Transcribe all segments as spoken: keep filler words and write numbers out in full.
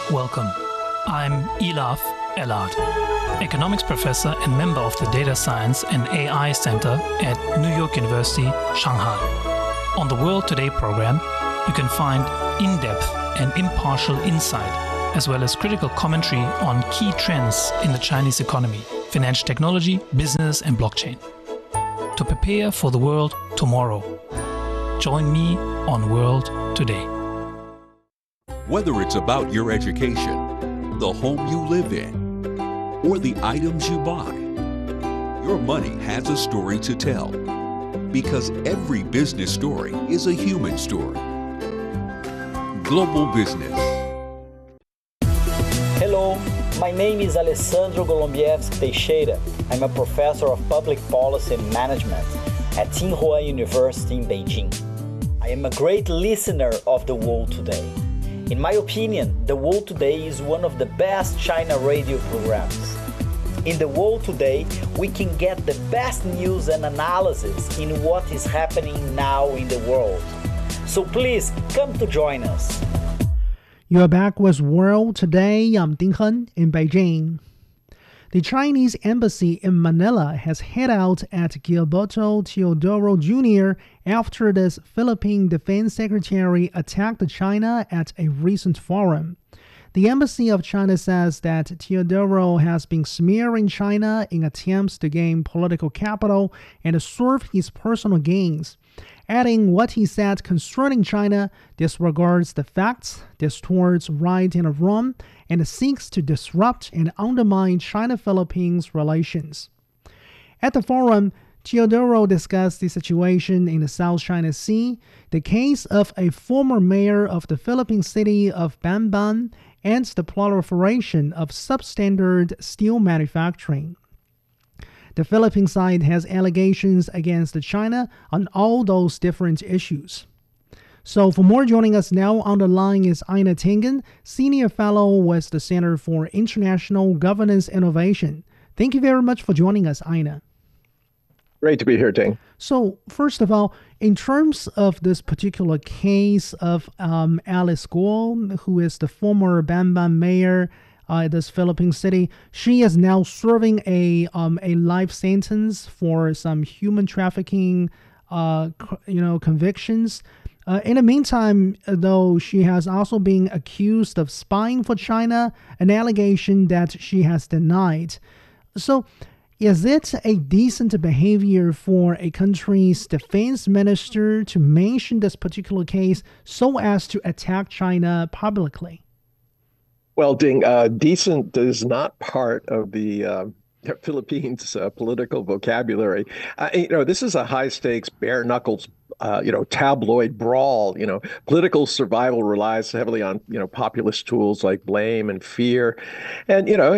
Welcome. I'm Elaf Elad, economics professor and member of the Data Science and A I Center at New York University, Shanghai. On the World Today program, you can find in-depth and impartial insight, as well as critical commentary on key trends in the Chinese economy, financial technology, business, and blockchain. To prepare for the world tomorrow, join me on World Today. Whether it's about your education, the home you live in, or the items you buy, your money has a story to tell. Because every business story is a human story. Global Business. Hello, my name is Alessandro Golombieski Teixeira. I'm a professor of public policy and management at Tsinghua University in Beijing. I am a great listener of The World Today. In my opinion, The World Today is one of the best China radio programs. In The World Today, we can get the best news and analysis in what is happening now in the world. So please come to join us. You are back with World Today. I'm Ding Hen in Beijing. The Chinese embassy in Manila has hit out at Gilberto Teodoro Junior after this Philippine defense secretary attacked China at a recent forum. The Embassy of China says that Teodoro has been smearing China in attempts to gain political capital and serve his personal gains, adding what he said concerning China disregards the facts, distorts right and wrong, and seeks to disrupt and undermine China-Philippines relations. At the forum, Teodoro discussed the situation in the South China Sea, the case of a former mayor of the Philippine city of Bamban, and the proliferation of substandard steel manufacturing. The Philippine side has allegations against China on all those different issues. So for more, joining us now on the line is Ina Tingen, Senior Fellow with the Center for International Governance Innovation. Thank you very much for joining us, Ina. Great to be here, Ting. So first of all, in terms of this particular case of um, Alice Guo, who is the former Bamban mayor uh, at this Philippine city, she is now serving a um, a life sentence for some human trafficking, uh, you know, convictions. Uh, in the meantime, though, she has also been accused of spying for China, an allegation that she has denied. So, is it a decent behavior for a country's defense minister to mention this particular case so as to attack China publicly? Well, Ding, uh, decent is not part of the uh, Philippines uh, political vocabulary. Uh, you know, this is a high-stakes, bare-knuckles, uh, you know, tabloid brawl. You know, political survival relies heavily on, you know, populist tools like blame and fear. And, you know,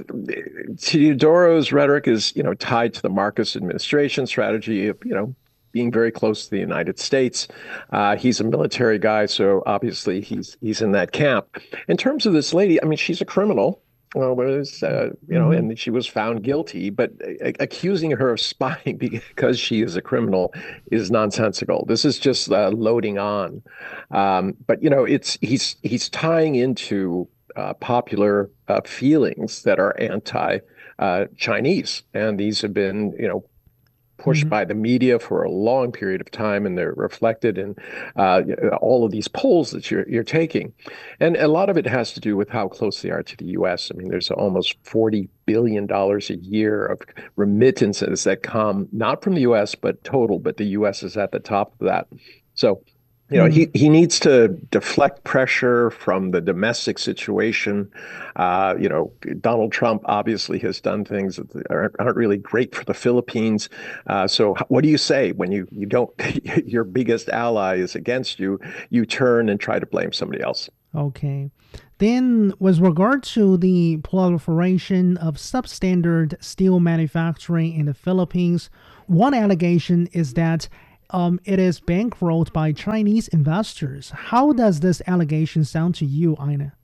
Teodoro's rhetoric is, you know, tied to the Marcos administration strategy of, you know, being very close to the United States. Uh, he's a military guy, so obviously he's he's in that camp. In terms of this lady, I mean, she's a criminal. Well, was, uh, you know, mm-hmm. and she was found guilty, but uh, accusing her of spying because she is a criminal is nonsensical. This is just uh, loading on. Um, but, you know, it's he's he's tying into uh, popular uh, feelings that are anti-Chinese. Uh, and these have been, you know, pushed mm-hmm. by the media for a long period of time, and they're reflected in uh, all of these polls that you're you're taking. And a lot of it has to do with how close they are to the U S. I mean, there's almost forty billion dollars a year of remittances that come not from the U S, but total, but the U S is at the top of that. So, you know, he, he needs to deflect pressure from the domestic situation. Uh, you know, Donald Trump obviously has done things that aren't, aren't really great for the Philippines. Uh, so what do you say when you, you don't, your biggest ally is against you, you turn and try to blame somebody else? Okay. Then with regard to the proliferation of substandard steel manufacturing in the Philippines, one allegation is that Um, it is bankrolled by Chinese investors. How does this allegation sound to you, Ina?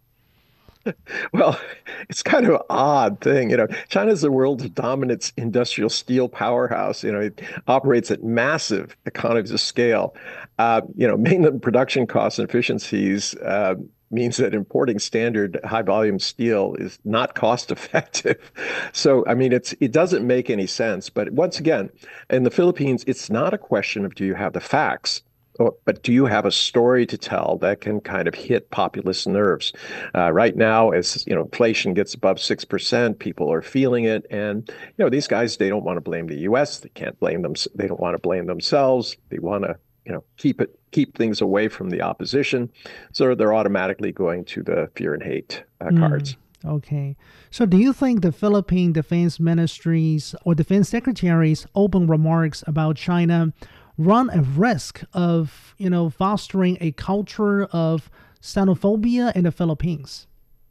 Well, it's kind of an odd thing. You know, China is the world's dominant industrial steel powerhouse. You know, it operates at massive economies of scale. Uh, you know, mainland production costs and efficiencies, uh, means that importing standard high volume steel is not cost effective. So, I mean, it's it doesn't make any sense. But once again, in the Philippines, it's not a question of do you have the facts, or, but do you have a story to tell that can kind of hit populist nerves? Uh, right now, as you know, inflation gets above six percent, people are feeling it. And, you know, these guys, they don't want to blame the U S. They can't blame them. They don't want to blame themselves. They want to, you know, keep it, keep things away from the opposition. So they're automatically going to the fear and hate uh, mm. cards. Okay. So do you think the Philippine Defense Ministry's or Defense Secretary's open remarks about China run a risk of, you know, fostering a culture of xenophobia in the Philippines?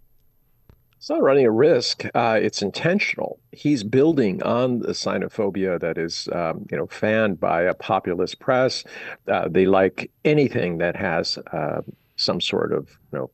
It's not running a risk. Uh, it's intentional. He's building on the xenophobia that is, um, you know, fanned by a populist press. Uh, they like anything that has uh, some sort of, you know,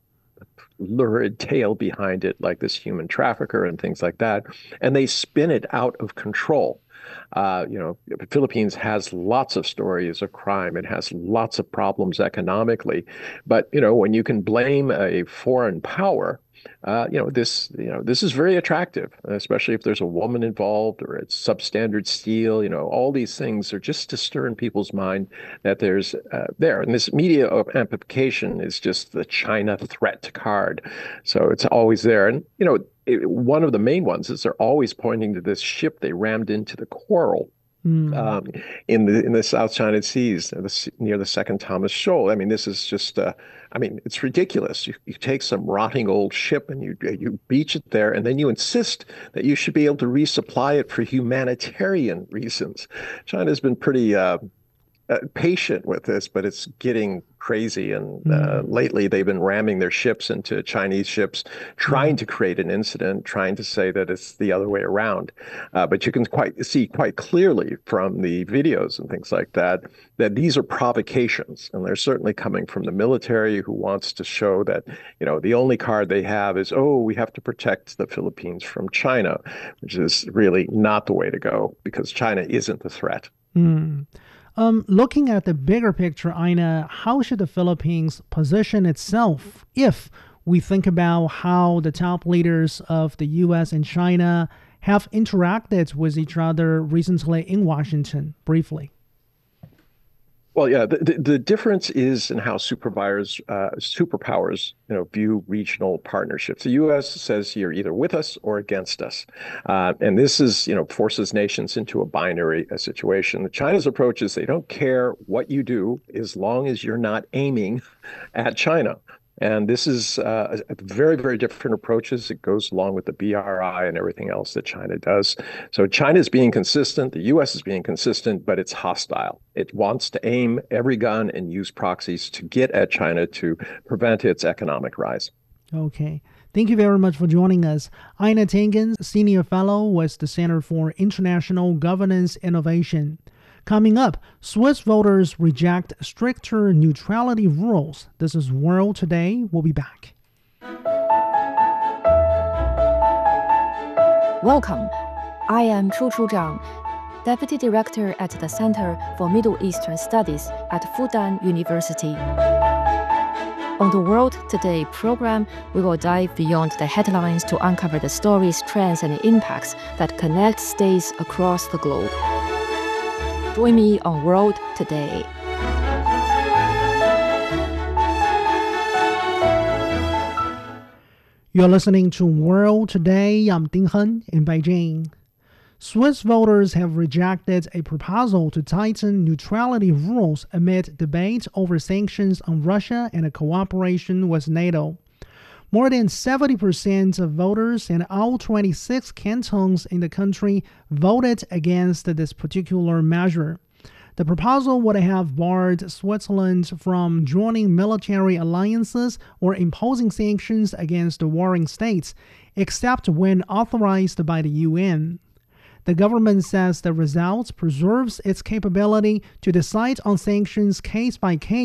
lurid tale behind it, like this human trafficker and things like that. And they spin it out of control. Uh, you know, the Philippines has lots of stories of crime. It has lots of problems economically. But, you know, when you can blame a foreign power, uh, you know, this, you know, this is very attractive, especially if there's a woman involved or it's substandard steel. You know, all these things are just to stir in people's mind that there's uh, there. And this media amplification is just the China threat card. So it's always there. And, you know, it, one of the main ones is they're always pointing to this ship they rammed into the coral mm. um, in the in the South China Seas near the Second Thomas Shoal. I mean, this is just, uh, I mean, it's ridiculous. You, you take some rotting old ship and you you beach it there, and then you insist that you should be able to resupply it for humanitarian reasons. China's been pretty uh, uh, patient with this, but it's getting crazy. And uh, mm. lately they've been ramming their ships into Chinese ships, trying mm. to create an incident, trying to say that it's the other way around. Uh, but you can quite see quite clearly from the videos and things like that, that these are provocations. And they're certainly coming from the military, who wants to show that, you know, the only card they have is, oh, we have to protect the Philippines from China, which is really not the way to go, because China isn't the threat. Mm. Um, looking at the bigger picture, Ina, how should the Philippines position itself if we think about how the top leaders of the U S and China have interacted with each other recently in Washington, briefly? Well, yeah, the, the, the difference is in how superpowers, uh, superpowers, you know, view regional partnerships. The U S says you're either with us or against us, uh, and this is, you know, forces nations into a binary a situation. China's approach is they don't care what you do as long as you're not aiming at China. And this is uh, a very, very different approaches. It goes along with the B R I and everything else that China does. So China is being consistent. The U S is being consistent, but it's hostile. It wants to aim every gun and use proxies to get at China to prevent its economic rise. Okay. Thank you very much for joining us. Ina Tingens, Senior Fellow with the Center for International Governance Innovation. Coming up, Swiss voters reject stricter neutrality rules. This is World Today. We'll be back. Welcome. I am Chu Chu Zhang, Deputy Director at the Center for Middle Eastern Studies at Fudan University. On the World Today program, we will dive beyond the headlines to uncover the stories, trends, and impacts that connect states across the globe. Join me on World Today. You're listening to World Today. I'm Ding Hen in Beijing. Swiss voters have rejected a proposal to tighten neutrality rules amid debate over sanctions on Russia and a cooperation with NATO. More than seventy percent of voters in all twenty-six cantons in the country voted against this particular measure. The proposal would have barred Switzerland from joining military alliances or imposing sanctions against the warring states, except when authorized by the U N. The government says the result preserves its capability to decide on sanctions case by case